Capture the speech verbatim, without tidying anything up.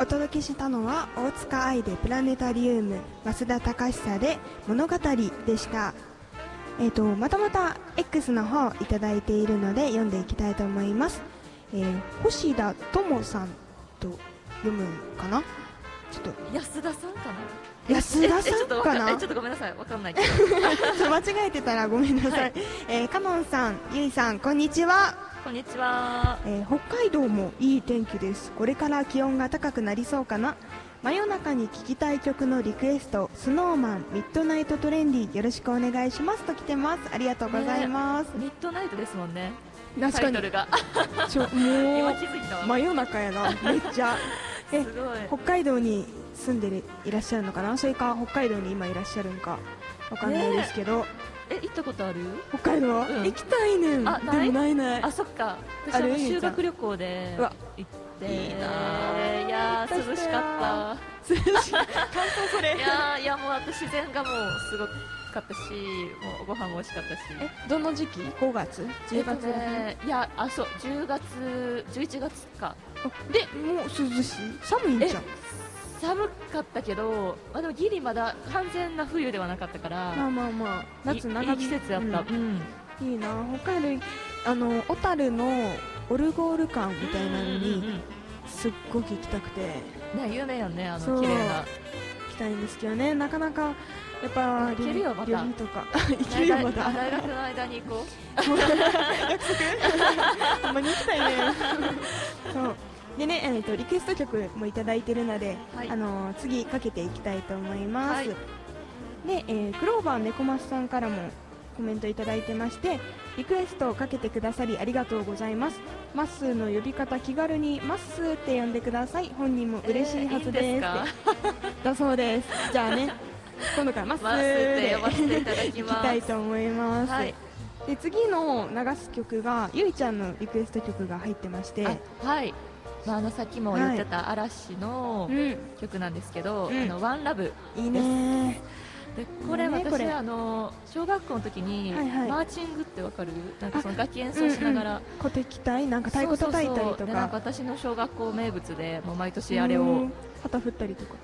お届けしたのは大塚愛でプラネタリウム、増田隆久で物語でした。えーとまたまた X の方いただいているので読んでいきたいと思います。えー、星田智さんと読むかな。ちょっと安田さんかな。 安田さんかな。 えちょっとごめんなさい、わかんないけど間違えてたらごめんなさい。はい、えー、カノンさん、ゆいさん、こんにちは。 こんにちは。 えー、北海道もいい天気です。これから気温が高くなりそうかな。真夜中に聴きたい曲のリクエスト、スノーマンミッドナイトトレンディよろしくお願いしますと来てます。ありがとうございます。 ね、ミッドナイトですもんね。 確かにタイトルがちょもう今気づいた。 真夜中やな、めっちゃえすごい。 北海道に住んでるいらっしゃるのかな。それか北海道に今いらっしゃるんかわかんないですけど、ね、 え行ったことある？北海道、うん、行きたいねん。 あでもないない。 あ、そっか。私は修学旅行で行っていいな。 いやー涼しかった。 涼し感想それ。 いやーいやもう自然がもうすごかったし、もうご飯も美味しかったし。 えどの時期？ごがつ？じゅうがつ？ えー、いやあそうじゅうがつじゅういちがつか。 でもう涼しい？寒いんじゃん。 寒かったけど、まあ、でもギリまだ完全な冬ではなかったから、 まあまあまあ夏長いい季節やった。うん、 うん、いいな。北海道あの小樽のオルゴール館みたいなのにすっごく行きたくて、ね、 有名よね、あの綺麗な。行きたいんですけどね、なかなかやっぱ行けるよまた。 とか行けるよまた。 大学の間に行こう。 約束？ほんまに行きたいね。そうでね、えー、とリクエスト曲もいただいているので、はい、あのー、次かけていきたいと思います。はい、で、えー、クローバー猫マスさんからもコメントいただいてまして、リクエストをかけてくださりありがとうございます。マッスーの呼び方気軽にマッスーって呼んでください。本人も嬉しいはずです。えー、いいんですだそうです。じゃあね、今度からマッスーで呼ばせていただきます。いきたいと思います。はい、で次の流す曲がゆいちゃんのリクエスト曲が入ってまして、 はい、まあ、あのさっきも言ってた嵐の曲なんですけど、うん、あのワンラブいいね。 でこれ私、ね、あの小学校の時に、はいはい、マーチングってわかる？なんかその楽器演奏しながら、うんうん、 鼓笛隊なんか太鼓叩いたりとか、 なんか私の小学校名物でもう毎年あれを旗振ったりとか